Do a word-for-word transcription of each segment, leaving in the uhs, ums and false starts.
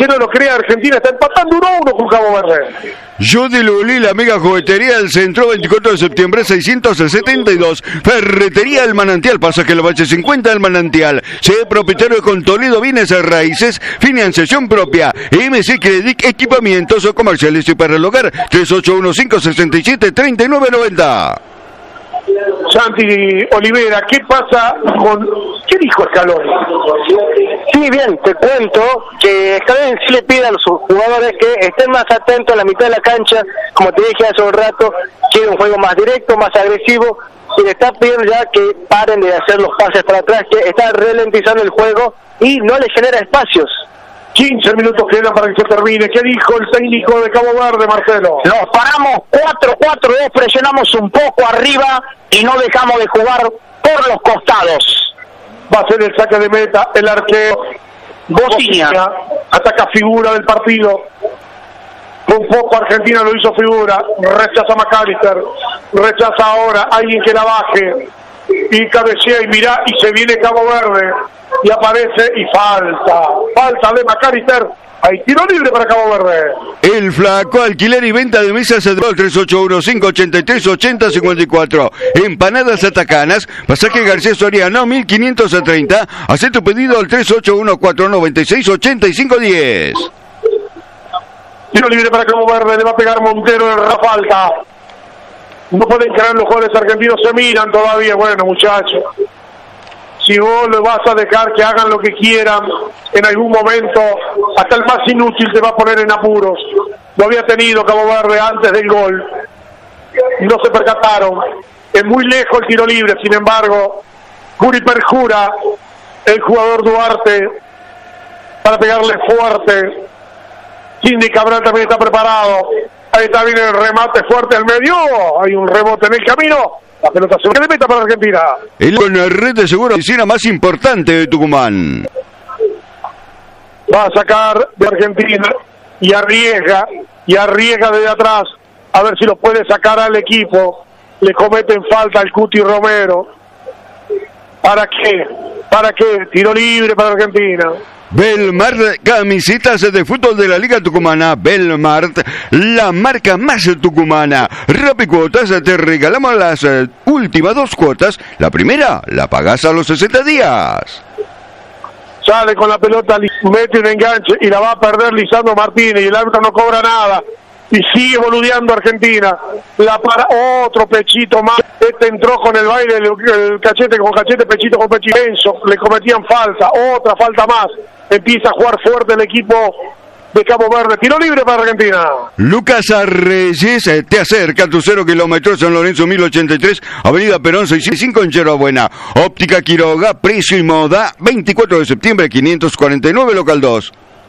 Usted no lo crea, Argentina está empatando uno a uno con Cabo Verde. Jody Luli, la mega juguetería del centro, veinticuatro de septiembre, seiscientos setenta y dos. Ferretería El Manantial, pasaje La Bache cincuenta El Manantial. Sea propietario con Toledo Bienes a Raíces, financiación propia. M C Credit, equipamientos o comerciales y para el hogar. tres ocho uno cinco seis siete tres nueve nueve cero. Santi Olivera, ¿qué pasa con... ¿Qué dijo Scaloni? Sí, bien, te cuento que Scaloni sí le pide a los jugadores que estén más atentos a la mitad de la cancha, como te dije hace un rato, quiere un juego más directo, más agresivo, y le está pidiendo ya que paren de hacer los pases para atrás, que está ralentizando el juego y no le genera espacios. quince minutos quedan para que se termine. ¿Qué dijo el técnico de Cabo Verde, Marcelo? Nos paramos cuatro cuatro dos, presionamos un poco arriba y no dejamos de jugar por los costados. Va a ser el saque de meta, el arquero Bociña. Ataca figura del partido. Un poco Argentina lo hizo figura. Rechaza McAllister. Rechaza ahora alguien que la baje. Y cabecea y mira y se viene Cabo Verde. Y aparece y falta. Falta de McAllister. Hay tiro libre para Cabo Verde. El Flaco, alquiler y venta de mesas al tres ocho uno cinco ocho tres ocho cero cinco cuatro. Empanadas Atacanas, pasaje García Soriano, mil quinientos treinta. Haz tu pedido al tres ocho uno cuatro nueve seis ocho cinco uno cero. Tiro libre para Cabo Verde, le va a pegar Montero en la falta. No pueden creer, los jugadores argentinos se miran todavía. Bueno, muchachos, si vos le vas a dejar que hagan lo que quieran, en algún momento hasta el más inútil te va a poner en apuros. Lo había tenido Cabo Verde antes del gol, no se percataron. Es muy lejos el tiro libre, sin embargo Guri perjura el jugador Duarte para pegarle fuerte. Cindy Cabral también está preparado. Ahí está, viene el remate fuerte al medio. Hay un rebote en el camino. La pelota se de meta para Argentina. El con la red de seguro oficina más importante de Tucumán. Va a sacar de Argentina y arriesga, y arriesga desde atrás, a ver si lo puede sacar al equipo. Le cometen falta al Cuti Romero. ¿Para qué? ¿Para qué? Tiro libre para Argentina. Belmart, camisetas de fútbol de la Liga Tucumana. Belmart, la marca más tucumana. Rapicuotas, te regalamos las uh, últimas dos cuotas. La primera la pagás a los sesenta días. Sale con la pelota, mete un enganche y la va a perder Lisandro Martínez y el árbitro no cobra nada. Y sigue boludeando Argentina. La para otro pechito más. Este entró con el baile, el, el cachete con cachete, pechito con pechito. Enzo, le cometían falta, otra falta más. Empieza a jugar fuerte el equipo de Cabo Verde. Tiro libre para Argentina. Lucas Arreyes eh, te acerca a tu cero kilómetros San Lorenzo mil ochenta y tres, Avenida Perón seiscientos cinco en Yerba Buena. Óptica Quiroga, precio y moda, veinticuatro de septiembre quinientos cuarenta y nueve, local dos.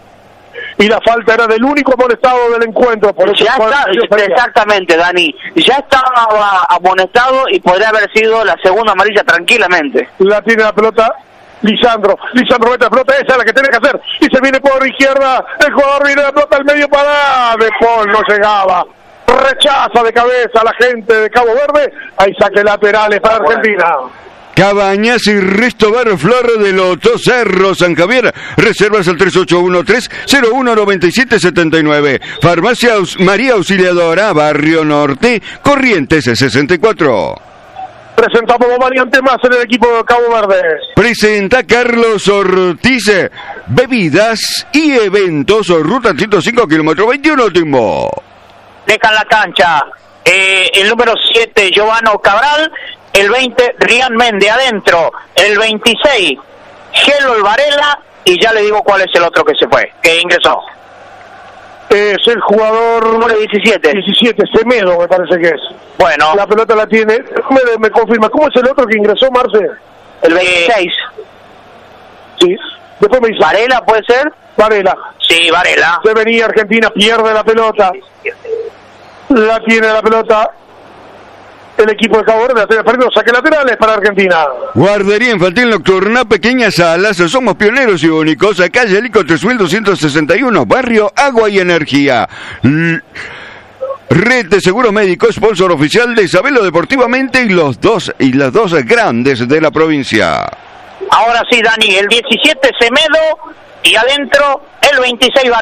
Y la falta era del único amonestado del encuentro. Por eso ya está, exactamente, Dani. Ya estaba amonestado y podría haber sido la segunda amarilla tranquilamente. La tiene la pelota Lisandro. Lisandro mete la pelota, esa es la que tiene que hacer. Y se viene por izquierda. El jugador viene la pelota al medio para De Paul, no llegaba. Rechaza de cabeza a la gente de Cabo Verde. Ahí saque laterales para Argentina. Cabañas y Restobar Flor de Loto, Cerro San Javier. Reservas al tres ocho uno tres cero uno nueve siete siete nueve. Farmacia María Auxiliadora, Barrio Norte, Corrientes sesenta y cuatro. Presentamos dos variantes más en el equipo de Cabo Verde. Presenta Carlos Ortiz, bebidas y eventos, ruta ciento cinco, kilómetro veintiuno, Timbo. Dejan la cancha eh, el número siete, Giovano Cabral. El veinte, Rian Méndez adentro. El veintiséis, Gelo Varela. Y ya le digo cuál es el otro que se fue, que ingresó. Es el jugador número diecisiete. diecisiete, Semedo me parece que es. Bueno. La pelota la tiene. Me, me confirma. ¿Cómo es el otro que ingresó, Marce? El veintiséis. Sí. Después me dice. ¿Varela puede ser? Varela. Sí, Varela. Se venía Argentina, pierde la pelota. La tiene la pelota el equipo de Cabo Verde, la tiene perdiendo, saque laterales para Argentina. Guardería Infantil Nocturna, pequeñas salas, somos pioneros y únicos, a calle Alico tres mil doscientos sesenta y uno, barrio Agua y Energía. L- Red de Seguros Médicos, sponsor oficial de Isabelo Deportivamente y los dos y las dos grandes de la provincia. Ahora sí, Dani, el diecisiete Semedo y adentro el veintiséis Varela.